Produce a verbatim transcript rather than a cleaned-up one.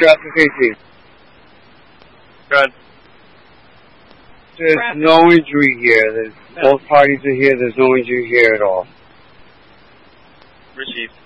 Doctor Casey. Good. There's Rapid. no injury here. There's, both parties are here. There's no injury here at all. Received.